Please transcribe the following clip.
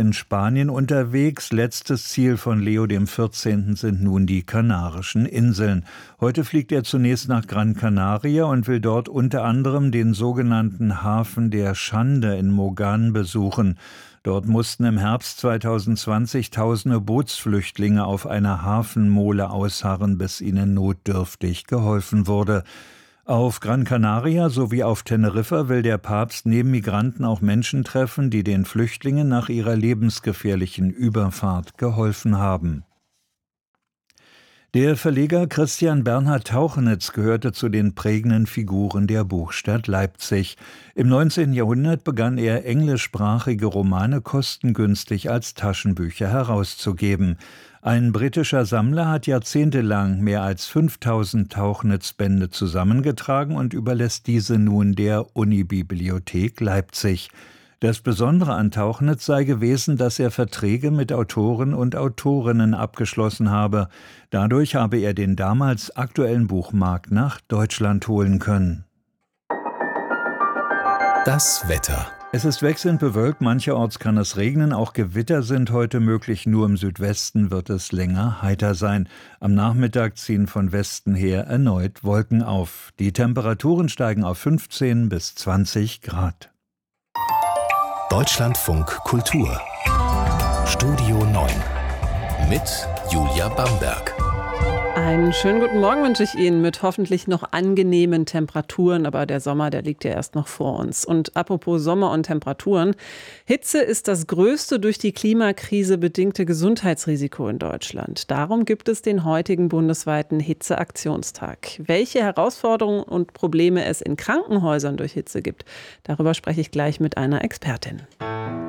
und Spanien unterwegs. Letztes Ziel von Leo XIV. Sind nun die Kanarischen Inseln. Heute fliegt er zunächst nach Gran Canaria und will dort unter anderem den sogenannten Hafen der Schande in Mogán besuchen. Dort mussten im Herbst 2020 tausende Bootsflüchtlinge auf einer Hafenmole ausharren, bis ihnen notdürftig geholfen wurde. Auf Gran Canaria sowie auf Teneriffa will der Papst neben Migranten auch Menschen treffen, die den Flüchtlingen nach ihrer lebensgefährlichen Überfahrt geholfen haben. Der Verleger Christian Bernhard Tauchnitz gehörte zu den prägenden Figuren der Buchstadt Leipzig. Im 19. Jahrhundert begann er, englischsprachige Romane kostengünstig als Taschenbücher herauszugeben. Ein britischer Sammler hat jahrzehntelang mehr als 5000 Tauchnitz-Bände zusammengetragen und überlässt diese nun der Unibibliothek Leipzig. Das Besondere an Tauchnitz sei gewesen, dass er Verträge mit Autoren und Autorinnen abgeschlossen habe. Dadurch habe er den damals aktuellen Buchmarkt nach Deutschland holen können. Das Wetter. Es ist wechselnd bewölkt, mancherorts kann es regnen, auch Gewitter sind heute möglich, nur im Südwesten wird es länger heiter sein. Am Nachmittag ziehen von Westen her erneut Wolken auf. Die Temperaturen steigen auf 15 bis 20 Grad. Deutschlandfunk Kultur. Studio 9 mit Julia Bamberg. Einen schönen guten Morgen wünsche ich Ihnen mit hoffentlich noch angenehmen Temperaturen, aber der Sommer, der liegt ja erst noch vor uns. Und apropos Sommer und Temperaturen, Hitze ist das größte durch die Klimakrise bedingte Gesundheitsrisiko in Deutschland. Darum gibt es den heutigen bundesweiten Hitzeaktionstag. Welche Herausforderungen und Probleme es in Krankenhäusern durch Hitze gibt, darüber spreche ich gleich mit einer Expertin.